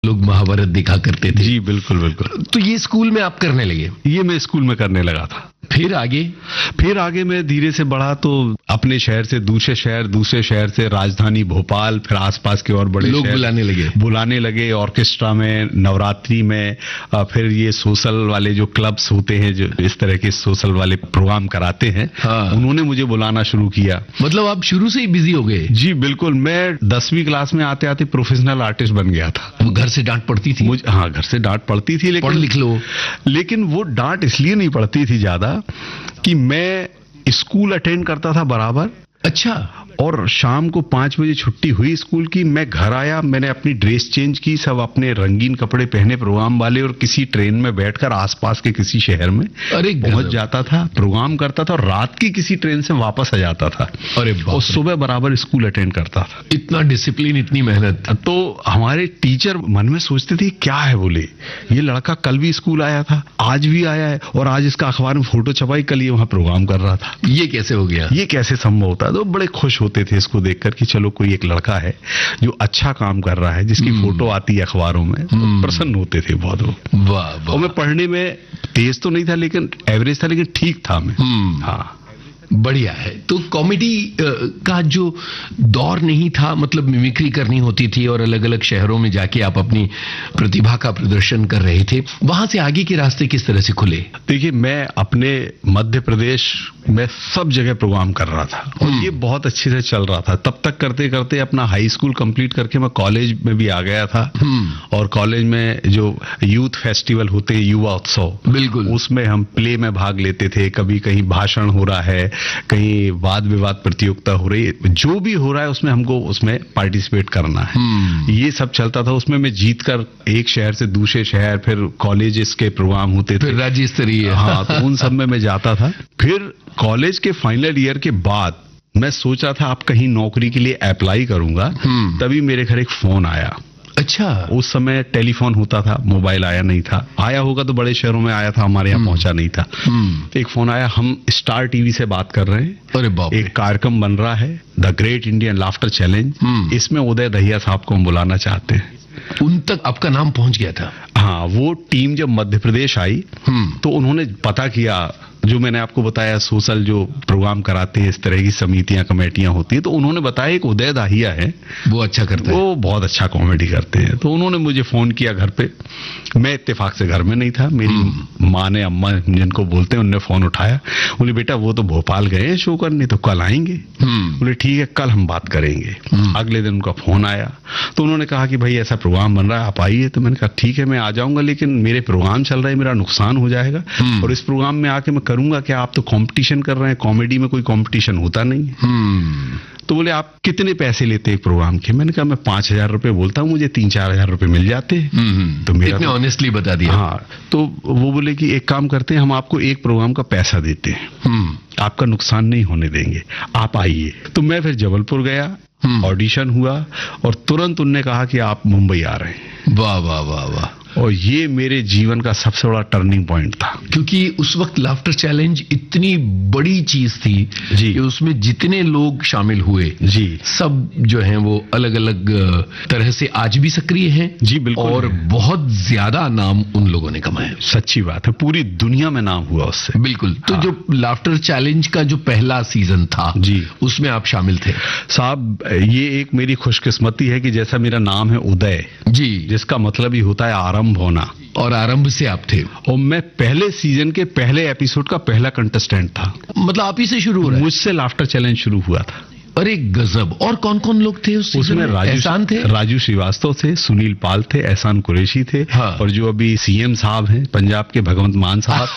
लोग महाभारत देखा करते थे। जी बिल्कुल बिल्कुल। तो ये स्कूल में आप करने लगे? ये मैं स्कूल में करने लगा था। फिर आगे? फिर आगे मैं धीरे से बढ़ा तो अपने शहर से दूसरे शहर से राजधानी भोपाल, फिर आसपास के और बड़े लोग शहर बुलाने लगे ऑर्केस्ट्रा में, नवरात्रि में, फिर ये सोशल वाले जो क्लब्स होते हैं जो इस तरह के सोशल वाले प्रोग्राम कराते हैं, हाँ। उन्होंने मुझे बुलाना शुरू किया। मतलब आप शुरू से ही बिजी हो गए? जी बिल्कुल। मैं 10वीं क्लास में आते आते प्रोफेशनल आर्टिस्ट बन गया था। घर से डांट पड़ती थी? हाँ, घर से डांट पड़ती थी, पढ़ लिख लो। लेकिन वो डांट इसलिए नहीं पड़ती थी ज्यादा कि मैं स्कूल अटेंड करता था बराबर। अच्छा। और शाम को 5 बजे छुट्टी हुई स्कूल की, मैं घर आया, मैंने अपनी ड्रेस चेंज की, सब अपने रंगीन कपड़े पहने प्रोग्राम वाले, और किसी ट्रेन में बैठकर आसपास के किसी शहर में पहुंच जाता था, प्रोग्राम करता था और रात की किसी ट्रेन से वापस आ जाता था। अरे और सुबह बराबर स्कूल अटेंड करता था। इतना डिसिप्लिन, इतनी मेहनत। तो हमारे टीचर मन में सोचते थे क्या है, बोले ये लड़का कल भी स्कूल आया था, आज भी आया है, और आज इसका अखबार में फोटो छपाई, कल ये वहां प्रोग्राम कर रहा था। ये कैसे हो गया? ये कैसे संभव होता? तो बड़े खुश होते थे इसको देखकर कि चलो कोई एक लड़का है जो अच्छा काम कर रहा है, जिसकी फोटो आती है अखबारों में, तो प्रसन्न होते थे बहुत वो। वाह। और मैं पढ़ने में तेज तो नहीं था, लेकिन एवरेज था, लेकिन ठीक था मैं। हाँ, बढ़िया है। तो कॉमेडी का जो दौर नहीं था, मतलब मिमिक्री करनी होती थी और अलग अलग शहरों में जाके आप अपनी प्रतिभा का प्रदर्शन कर रहे थे, वहां से आगे के रास्ते किस तरह से खुले? देखिए, मैं अपने मध्य प्रदेश में सब जगह प्रोग्राम कर रहा था और ये बहुत अच्छे से चल रहा था। तब तक करते करते अपना हाई स्कूल कंप्लीट करके मैं कॉलेज में भी आ गया था। और कॉलेज में जो यूथ फेस्टिवल होते हैं, युवा उत्सव, बिल्कुल, उसमें हम प्ले में भाग लेते थे। कभी कहीं भाषण हो रहा है, कहीं वाद विवाद प्रतियोगिता हो रही है, जो भी हो रहा है उसमें हमको उसमें पार्टिसिपेट करना है। ये सब चलता था। उसमें मैं जीतकर एक शहर से दूसरे शहर, फिर कॉलेजेस के प्रोग्राम होते थे, राज्य स्तरीय, हाँ, तो उन सब में मैं जाता था। फिर कॉलेज के फाइनल ईयर के बाद मैं सोचा था आप कहीं नौकरी के लिए अप्लाई करूंगा, तभी मेरे घर एक फोन आया। अच्छा। उस समय टेलीफोन होता था, मोबाइल आया नहीं था। आया होगा तो बड़े शहरों में आया था, हमारे यहाँ पहुंचा नहीं था। एक फोन आया, हम स्टार टीवी से बात कर रहे हैं, अरे बाप, एक कार्यक्रम बन रहा है the great Indian laughter challenge, इसमें उदय दहिया साहब को हम बुलाना चाहते हैं। उन तक आपका नाम पहुंच गया था? हाँ, वो टीम जब मध्य प्रदेश आई तो उन्होंने पता किया, जो मैंने आपको बताया सोशल जो प्रोग्राम कराते हैं, इस तरह की समितियां कमेटियां होती है, तो उन्होंने बताया एक उदय दाहिया है, वो अच्छा करते हैं, वो बहुत अच्छा कॉमेडी करते हैं। तो उन्होंने मुझे फोन किया घर पे। मैं इत्तेफाक से घर में नहीं था। मेरी माँ ने, अम्मा जिनको बोलते हैं, उनने फोन उठाया। बोले बेटा वो तो भोपाल गए हैं शो करने, तो कल आएंगे। बोले ठीक है, कल हम बात करेंगे। अगले दिन उनका फोन आया तो उन्होंने कहा कि भाई ऐसा प्रोग्राम बन रहा है, आप आइए। तो मैंने कहा ठीक है, मैं आ जाऊंगा, लेकिन मेरे प्रोग्राम चल रहा है, मेरा नुकसान हो जाएगा, और इस प्रोग्राम में आके मैं करूंगा क्या? आप तो कंपटीशन कर रहे हैं, कॉमेडी में कोई कंपटीशन होता नहीं है। तो बोले आप कितने पैसे लेते हैं एक प्रोग्राम के? मैंने कहा मैं 5,000 रुपए बोलता हूँ, मुझे 3-4 हजार रुपए मिल जाते हैं। तो मेरा ऑनेस्टली बता दिया। हाँ, तो वो बोले कि एक काम करते हैं, हम आपको एक प्रोग्राम का पैसा देते हैं, आपका नुकसान नहीं होने देंगे, आप आइए। तो मैं फिर जबलपुर गया, ऑडिशन हुआ और तुरंत उनने कहा कि आप मुंबई आ रहे हैं। वाह वाह वाह वाह। और ये मेरे जीवन का सबसे बड़ा टर्निंग पॉइंट था, क्योंकि उस वक्त लाफ्टर चैलेंज इतनी बड़ी चीज थी जी, कि उसमें जितने लोग शामिल हुए जी, सब जो हैं वो अलग अलग तरह से आज भी सक्रिय हैं। जी बिल्कुल, और बहुत ज्यादा नाम उन लोगों ने कमाया। सच्ची बात है, पूरी दुनिया में नाम हुआ उससे। बिल्कुल। तो जो लाफ्टर चैलेंज का जो पहला सीजन था जी, उसमें आप शामिल थे। साहब, ये एक मेरी खुशकिस्मती है कि जैसा मेरा नाम है उदय जी, जिसका मतलब ही होता है आरंभ होना, और आरंभ से आप थे। और मैं पहले सीजन के पहले एपिसोड का पहला कंटेस्टेंट था। मतलब आप ही से शुरू हो रहा है? मुझसे लाफ्टर चैलेंज शुरू हुआ था। अरे गजब। और कौन कौन लोग थे उसमें? एहसान थे, राजू श्रीवास्तव थे, सुनील पाल थे, एहसान कुरैशी थे, हाँ। और जो अभी सीएम साहब हैं पंजाब के, भगवंत मान साहब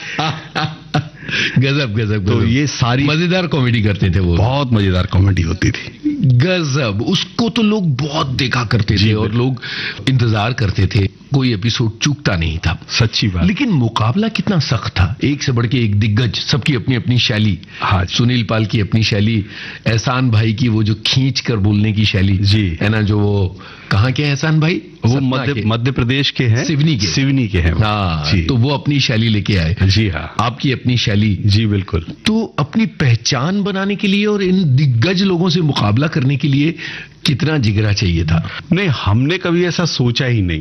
थे। गजब गजब। तो ये सारी मजेदार कॉमेडी करते थे वो, बहुत मजेदार कॉमेडी होती थी। गजब। उसको तो लोग बहुत देखा करते थे और लोग इंतजार करते थे, कोई एपिसोड चूकता नहीं था। सच्ची बात। लेकिन मुकाबला कितना सख्त था, एक से बढ़ के एक दिग्गज, सबकी अपनी अपनी शैली। हाँ, सुनील पाल की अपनी शैली, एहसान भाई की वो जो खींच कर बोलने की शैली, जी है ना, जो वो कहाँ के एहसान भाई? वो मध्य प्रदेश के हैं, सिवनी के हैं। हाँ, तो वो अपनी शैली लेके आए। जी हाँ, आपकी अपनी शैली। जी बिल्कुल। तो अपनी पहचान बनाने के लिए और इन दिग्गज लोगों से मुकाबला करने के लिए कितना जिगरा चाहिए था? नहीं, हमने कभी ऐसा सोचा ही नहीं।